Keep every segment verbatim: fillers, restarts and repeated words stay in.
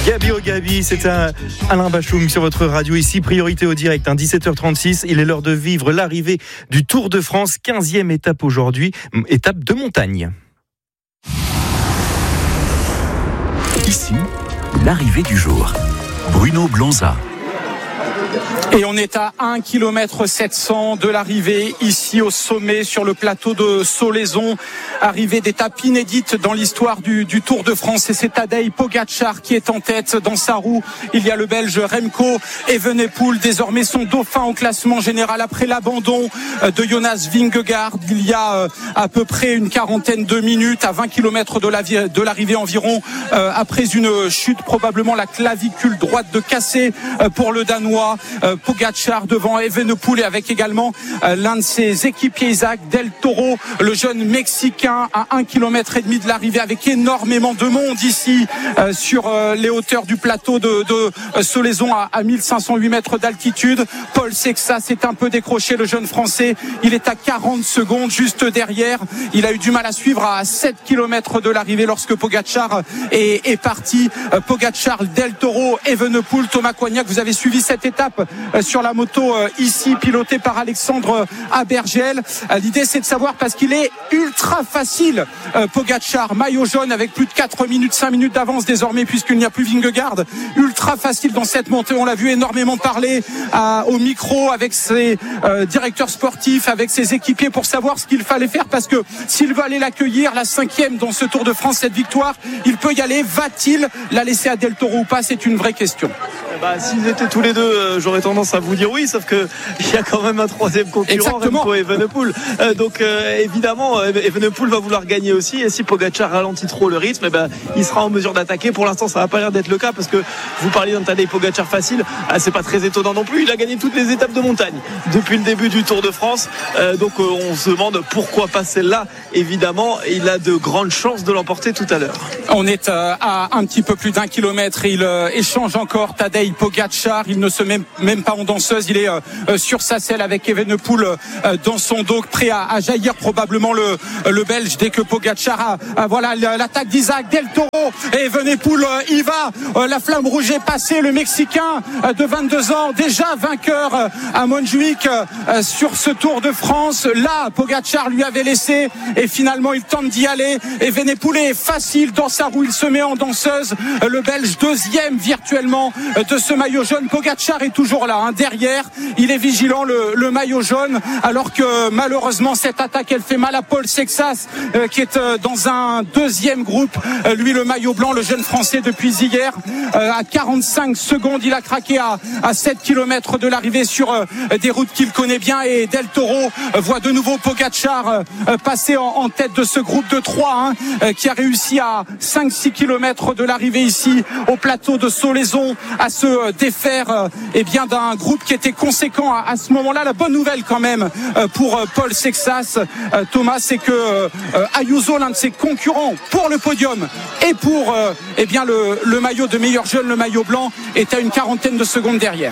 Gabi au Gabi, c'est un Alain Bachoum sur votre radio ici, priorité au direct, hein, dix-sept heures trente-six, il est l'heure de vivre l'arrivée du Tour de France, quinzième étape aujourd'hui, étape de montagne. Ici, l'arrivée du jour. Bruno Blonza. Et on est à un kilomètre sept cents de l'arrivée, ici au sommet, sur le plateau de Solaizon. Arrivée d'étape inédite dans l'histoire du, du Tour de France. Et c'est Tadej Pogačar qui est en tête. Dans sa roue, il y a le Belge Remco Evenepoel, désormais son dauphin au classement général après l'abandon de Jonas Vingegaard. Il y a à peu près une quarantaine de minutes, à vingt kilomètres de, la, de l'arrivée environ, euh, après une chute, probablement la clavicule droite de cassée euh, pour le Danois. Euh, Pogačar devant Evenepoel et avec également euh, l'un de ses équipiers, Isaac Del Toro, le jeune Mexicain, à un kilomètre et demi de l'arrivée, avec énormément de monde ici euh, sur euh, les hauteurs du plateau de, de euh, Solaizon à, à mille cinq cent huit mètres d'altitude. Paul Sexas s'est un peu décroché, le jeune Français. Il est à quarante secondes juste derrière. Il a eu du mal à suivre à sept kilomètres de l'arrivée lorsque Pogačar est, est parti. Euh, Pogačar, Del Toro, Evenepoel, Thomas Coignac, vous avez suivi cette étape sur la moto ici, pilotée par Alexandre Abergel. L'idée, c'est de savoir, parce qu'il est ultra facile, Pogačar, maillot jaune avec plus de quatre minutes, cinq minutes d'avance désormais puisqu'il n'y a plus Vingegaard. Ultra facile dans cette montée, on l'a vu énormément parler à, au micro avec ses euh, directeurs sportifs, avec ses équipiers pour savoir ce qu'il fallait faire, parce que s'il veut aller l'accueillir, la cinquième dans ce Tour de France, cette victoire, il peut y aller. Va-t-il la laisser à Del Toro ou pas? C'est une vraie question. Bah, s'ils étaient tous les deux, euh, j'aurais tendance à vous dire oui, sauf que il y a quand même un troisième concurrent, Remco Evenepoel. Euh, donc euh, évidemment, Evenepoel va vouloir gagner aussi. Et si Pogačar ralentit trop le rythme, eh ben, il sera en mesure d'attaquer. Pour l'instant, ça n'a pas l'air d'être le cas, parce que vous parliez d'un Tadej Pogačar facile. Ah, c'est pas très étonnant non plus. Il a gagné toutes les étapes de montagne depuis le début du Tour de France. Euh, donc euh, on se demande pourquoi pas celle-là. Évidemment, il a de grandes chances de l'emporter tout à l'heure. On est euh, à un petit peu plus d'un kilomètre. Il euh, échange encore Tadej Pogačar. Il ne se met même pas en danseuse. Il est euh, sur sa selle avec Evenepoel euh, dans son dos, prêt à, à jaillir probablement le, le Belge dès que Pogačar a, a voilà l'attaque d'Isaac Del Toro. Et Evenepoel euh, y va. Euh, la flamme rouge est passée. Le Mexicain euh, de vingt-deux ans, déjà vainqueur euh, à Montjuïc euh, sur ce Tour de France. Là, Pogačar lui avait laissé et finalement il tente d'y aller. Evenepoel est facile dans sa roue. Il se met en danseuse. Euh, le Belge deuxième virtuellement euh, de ce maillot jaune. Pogačar est toujours là, hein, derrière. Il est vigilant, le, le maillot jaune, alors que malheureusement cette attaque elle fait mal à Paul Sexas euh, qui est euh, dans un deuxième groupe. Euh, lui, le maillot blanc, le jeune Français depuis hier, euh, à quarante-cinq secondes, il a craqué à, à sept kilomètres de l'arrivée sur euh, des routes qu'il connaît bien. Et Del Toro euh, voit de nouveau Pogačar euh, passer en, en tête de ce groupe de trois, hein, euh, qui a réussi à cinq six kilomètres de l'arrivée ici au plateau de Solaizon à se défaire euh, eh bien d'un groupe qui était conséquent à, à ce moment-là. La bonne nouvelle quand même euh, pour euh, Paul Sexas, euh, Thomas, c'est que euh, Ayuso, l'un de ses concurrents pour le podium et pour euh, eh bien le, le maillot de meilleur jeune, le maillot blanc, est à une quarantaine de secondes derrière.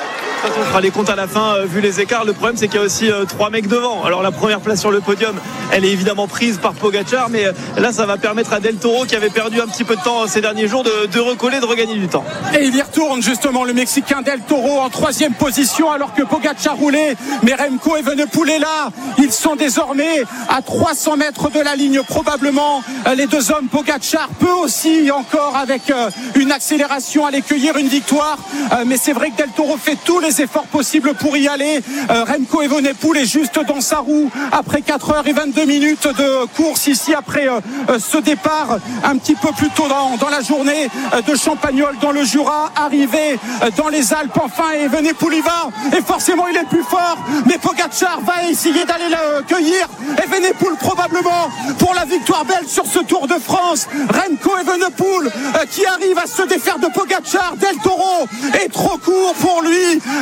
On fera les comptes à la fin, vu les écarts. Le problème, c'est qu'il y a aussi euh, trois mecs devant. Alors la première place sur le podium, elle est évidemment prise par Pogačar, mais euh, là ça va permettre à Del Toro, qui avait perdu un petit peu de temps ces derniers jours, de, de recoller, de regagner du temps. Et il y retourne justement, le Mexicain Del Toro en troisième position, alors que Pogačar roulait, mais Remco Evenepoel est là. Ils sont désormais à trois cents mètres de la ligne probablement, les deux hommes. Pogačar peut aussi encore avec euh, une accélération aller cueillir une victoire, euh, mais c'est vrai que Del Toro fait tous les efforts possibles pour y aller. euh, Remco Evenepoel est juste dans sa roue après quatre heures et vingt-deux minutes de course ici, après euh, ce départ un petit peu plus tôt dans, dans la journée euh, de Champagnole dans le Jura, arrivé euh, dans les Alpes. Enfin, Evenepoel y va et forcément il est plus fort, mais Pogačar va essayer d'aller le cueillir. Evenepoel probablement pour la victoire belge sur ce Tour de France. Remco Evenepoel euh, qui arrive à se défaire de Pogačar. Del Toro est trop court pour lui.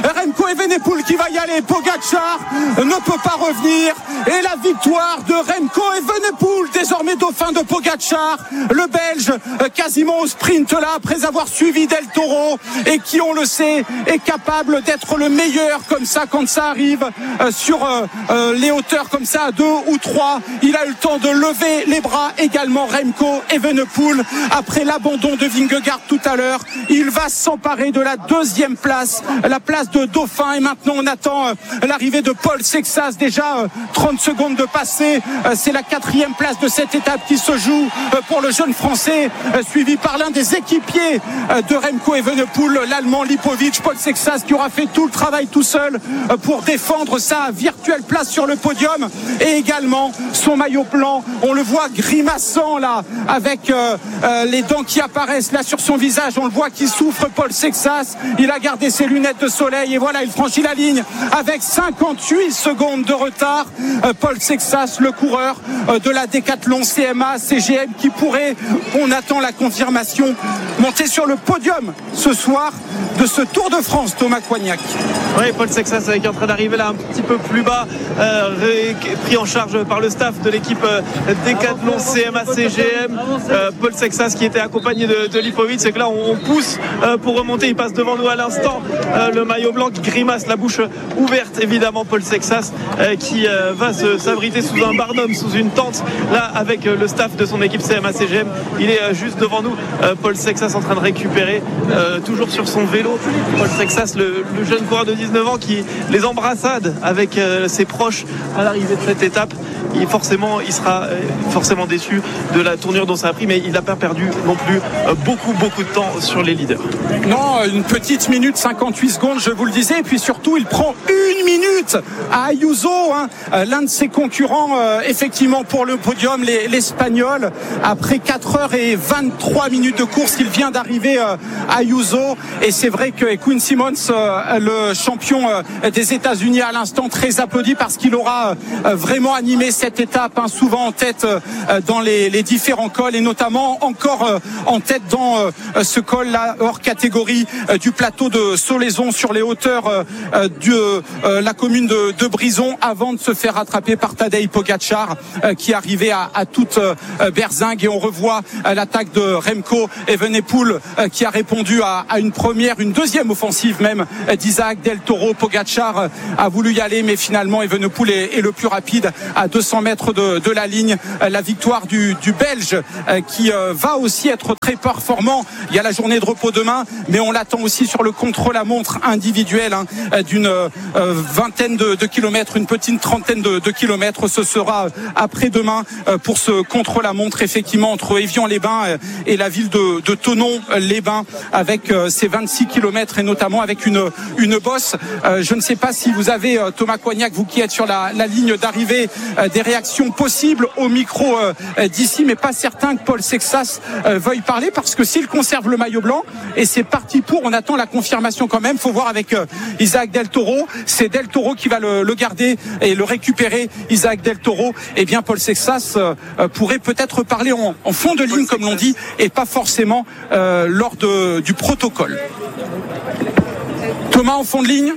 Remco Evenepoel qui va y aller. Pogačar ne peut pas revenir. Et la victoire de Remco Evenepoel, désormais dauphin de Pogačar, le Belge quasiment au sprint là après avoir suivi Del Toro et qui, on le sait, est capable d'être le meilleur comme ça quand ça arrive sur les hauteurs comme ça à deux ou trois. Il a eu le temps de lever les bras également, Remco Evenepoel, après l'abandon de Vingegaard tout à l'heure. Il va s'emparer de la deuxième place, la place de dauphin, et maintenant on attend l'arrivée de Paul Sexas, déjà trente secondes de passé. C'est la quatrième place de cette étape qui se joue pour le jeune français, suivi par l'un des équipiers de Remco Evenepoel, l'allemand Lipovic. Paul Sexas qui aura fait tout le travail tout seul pour défendre sa virtuelle place sur le podium, et également son maillot blanc, on le voit grimaçant là avec euh, euh, les dents qui apparaissent là sur son visage, on le voit qui souffre. Paul Sexas, il a gardé ses lunettes de soleil et voilà, il franchit la ligne avec cinquante-huit secondes de retard. euh, Paul Sexas, le coureur euh, de la Décathlon C M A C G M, qui pourrait, on attend la confirmation, monter sur le podium ce soir de ce Tour de France. Thomas Coignac. Oui, Paul Sexas qui est en train d'arriver là un petit peu plus bas, euh, ré, pris en charge par le staff de l'équipe euh, Décathlon C M A C G M. euh, Paul Sexas qui était accompagné de, de Lipovic, c'est que là on, on pousse euh, pour remonter. Il passe devant nous à l'instant, euh, le maillot blanc qui grimace, la bouche ouverte évidemment. Paul Sexas euh, qui euh, va se, s'abriter sous un barnum, sous une tente là avec euh, le staff de son équipe C M A C G M. Il est euh, juste devant nous, euh, Paul Sexas en train de récupérer, euh, toujours sur son vélo. Paul Sexas, le, le jeune coureur de dix-neuf ans, qui les embrassade avec euh, ses proches à l'arrivée de cette étape. Il, forcément, il sera euh, forcément déçu de la tournure dont ça a pris, mais il n'a pas perdu non plus euh, beaucoup beaucoup de temps sur les leaders. Non, une petite minute cinquante-huit secondes, je vous le disais, et puis surtout il prend une minute à Ayuso, hein, l'un de ses concurrents euh, effectivement pour le podium, les, l'Espagnol, après quatre heures et vingt-trois minutes de course. Il vient d'arriver euh, à Ayuso, et c'est vrai que Quinn Simmons, euh, le champion euh, des États-Unis à l'instant, très applaudi parce qu'il aura euh, vraiment animé cette étape, hein, souvent en tête euh, dans les, les différents cols, et notamment encore euh, en tête dans euh, ce col là hors catégorie euh, du plateau de Solaizon, sur les hauteurs euh, de euh, la commune de, de Brison, avant de se faire rattraper par Tadej Pogačar euh, qui arrivait à, à toute euh, berzingue. Et on revoit euh, l'attaque de Remco Evenepoel euh, qui a répondu à, à une première, une deuxième offensive même euh, d'Isaac Del Toro. Pogačar euh, a voulu y aller, mais finalement Evenepoel est, est le plus rapide à deux cents mètres de, de la ligne. Euh, la victoire du, du Belge euh, qui euh, va aussi être très performant. Il y a la journée de repos demain, mais on l'attend aussi sur le contre-la-montre individuel, hein, d'une euh, vingtaine de, de kilomètres, une petite trentaine de, de kilomètres. Ce sera après-demain euh, pour ce contre-la-montre, effectivement, entre Évian-les-Bains et la ville de, de Thonon-les-Bains, avec euh, ses vingt-six kilomètres, et notamment avec une, une bosse. Euh, je ne sais pas si vous avez, euh, Thomas Coignac, vous qui êtes sur la, la ligne d'arrivée, euh, des réactions possibles au micro euh, d'ici, mais pas certain que Paul Sexas euh, veuille parler, parce que s'il conserve le maillot blanc, et c'est parti pour, on attend la confirmation quand même. Faut voir avec euh, Isaac Del Toro, c'est Del Toro qui va le, le garder et le récupérer. Isaac Del Toro, et bien Paul Sexas euh, pourrait peut-être parler en, en fond de ligne, comme l'on dit, et pas forcément euh, lors de, du protocole. Thomas, en fond de ligne.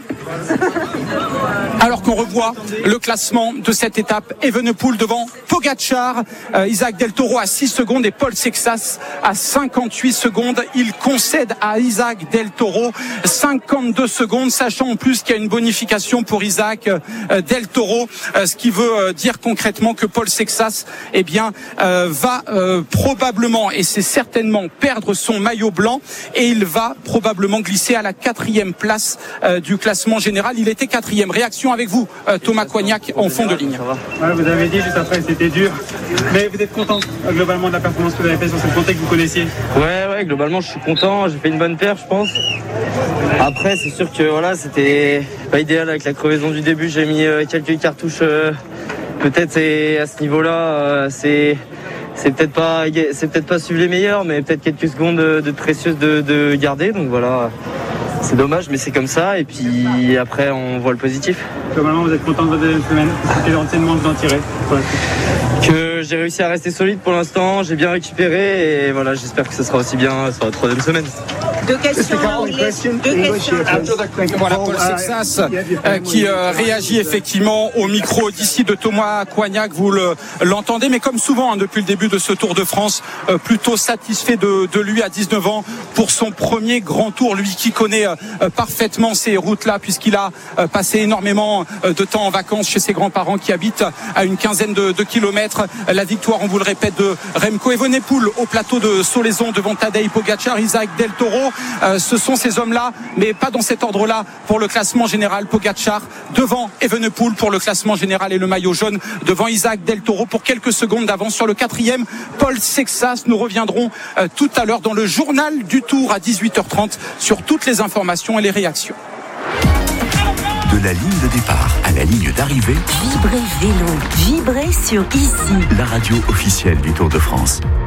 Alors qu'on revoit le classement de cette étape, Evenepoel devant Pogačar, euh, Isaac Del Toro à six secondes et Paul Sexas à cinquante-huit secondes. Il concède à Isaac Del Toro cinquante-deux secondes, sachant en plus qu'il y a une bonification pour Isaac euh, Del Toro, euh, ce qui veut euh, dire concrètement que Paul Sexas, eh bien, euh, va euh, probablement, et c'est certainement, perdre son maillot blanc, et il va probablement glisser à la quatrième place euh, du classement général. Il était quatrième. Réaction avec vous, euh, Thomas Coignac, en fond de ligne. Ouais, vous avez dit juste après, c'était dur, mais vous êtes content euh, globalement de la performance que vous avez faite sur cette montée que vous connaissiez? Ouais, ouais, globalement je suis content, j'ai fait une bonne perf, je pense. Après, c'est sûr que voilà, c'était pas idéal avec la crevaison du début. J'ai mis euh, quelques cartouches. Euh, peut-être c'est à ce niveau-là, euh, c'est c'est peut-être pas c'est peut-être pas suivre les meilleurs, mais peut-être quelques secondes de, de précieuses de, de garder. Donc voilà. C'est dommage, mais c'est comme ça. Et puis après, on voit le positif. Globalement, vous êtes content de votre deuxième semaine? Quel enseignement vous en tirez pour la suite? Que j'ai réussi à rester solide pour l'instant. J'ai bien récupéré et voilà, j'espère que ce sera aussi bien sur la troisième semaine. Deux questions en anglais. Deux questions. Voilà Paul Sexas euh, qui euh, réagit effectivement au micro d'ici de Thomas Coignac, vous le, l'entendez, mais comme souvent hein, depuis le début de ce Tour de France, euh, plutôt satisfait de, de lui à dix-neuf ans pour son premier grand tour, lui qui connaît euh, parfaitement ces routes-là puisqu'il a euh, passé énormément euh, de temps en vacances chez ses grands-parents qui habitent à une quinzaine de, de kilomètres. La victoire, on vous le répète, de Remco Evenepoel au plateau de Solaizon devant Tadej Pogacar, Isaac Del Toro. Euh, ce sont ces hommes-là, mais pas dans cet ordre-là pour le classement général. Pogacar devant Evenepoel pour le classement général et le maillot jaune devant Isaac Del Toro pour quelques secondes d'avance sur le quatrième. Paul Sexas, nous reviendrons euh, tout à l'heure dans le journal du Tour à dix-huit heures trente sur toutes les informations et les réactions. De la ligne de départ à la ligne d'arrivée, Vibrez Vélo, vibrez sur Ici, la radio officielle du Tour de France.